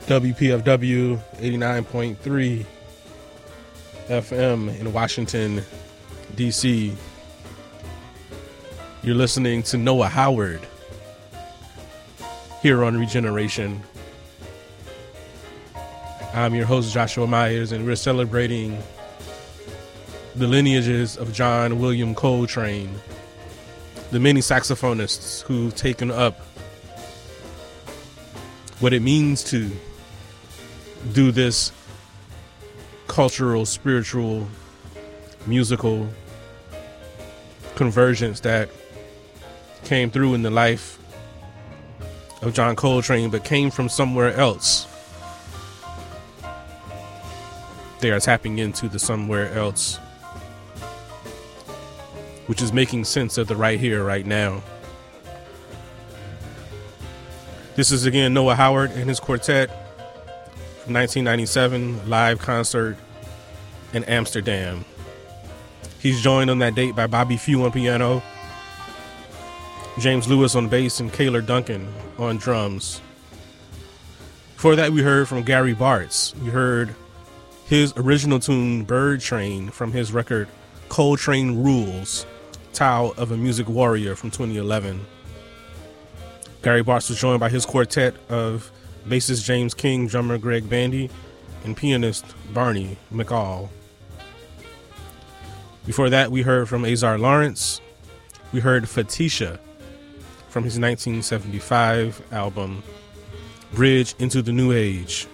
WPFW 89.3 FM in Washington, D.C. You're listening to Noah Howard here on Regeneration. I'm your host, Joshua Myers, and we're celebrating the lineages of John William Coltrane, the many saxophonists who've taken up what it means to do this cultural, spiritual, musical convergence that came through in the life of John Coltrane, but came from somewhere else. They are tapping into the somewhere else, which is making sense of the right here, right now. This is again Noah Howard and his quartet from 1997 live concert in Amsterdam. He's joined on that date by Bobby Few on piano, James Lewis on bass, and Kaylor Duncan on drums. Before that, we heard from Gary Bartz. We heard his original tune, Bird Train, from his record Coltrane Rules, Tao of a Music Warrior from 2011. Gary Bartz was joined by his quartet of bassist James King, drummer Greg Bandy, and pianist Barney McCall. Before that, we heard from Azar Lawrence. We heard Fatisha from his 1975 album, Bridge into the New Age.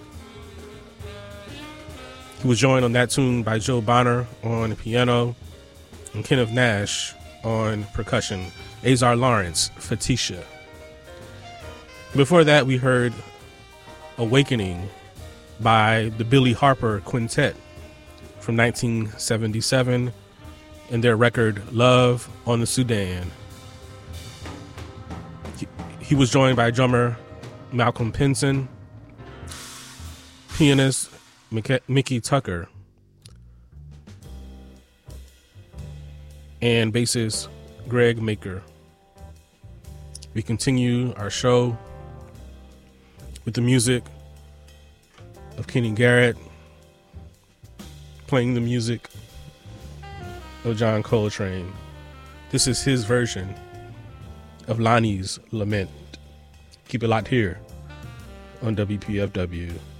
He was joined on that tune by Joe Bonner on piano and Kenneth Nash on percussion. Azar Lawrence, Fatisha. Before that, we heard Awakening by the Billy Harper Quintet from 1977 and their record Love on the Sudan. He was joined by drummer Malcolm Pinson, pianist Mickey Tucker, and bassist Greg Maker. We continue our show with the music of Kenny Garrett, playing the music of John Coltrane. This is his version of Lonnie's Lament. Keep it locked here on WPFW.